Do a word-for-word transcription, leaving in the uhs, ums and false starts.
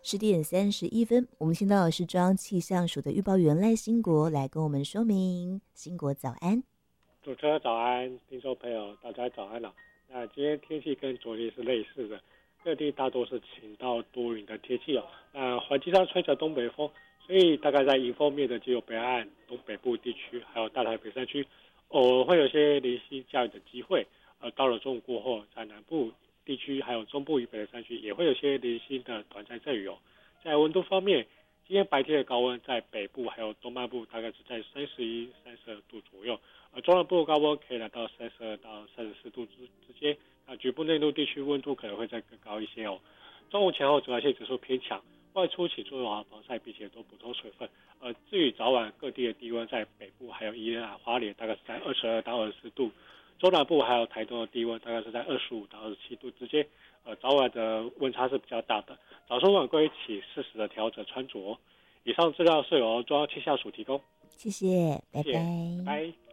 十点三十一分，我们听到的是中央气象署的预报员赖兴国来跟我们说明。兴国早安。 主持人早安，听众朋友大家早安了。那今天天气跟昨天是类似的，各地大多是晴到多云的天气哦。那环境上吹着东北风，所以大概在迎风面的只有北岸、东北部地区，还有大台北山区，偶尔会有些零星降雨的机会。呃，到了中午过后，在南部地区还有中部以北的山区，也会有些零星的短暂阵雨哦。在温度方面，今天白天的高温在北部还有东半部大概是在三十一、三十二度左右，而中南部的高温可以来到三十二到三十四度之之间。那局部内陆地区温度可能会再更高一些哦。中午前后紫外线指数偏强，外出请注意好防晒，并且多补充水分。呃，至于早晚各地的低温，在北部还有宜兰、花莲大概是在二十二到二十四度，中南部还有台东的低温大概是在二十五到二十七度之间。呃，早晚的温差是比较大的，早出晚归请适时的调整穿着。以上资料是由中央气象署提供。 谢谢，拜谢谢， 拜。 拜拜。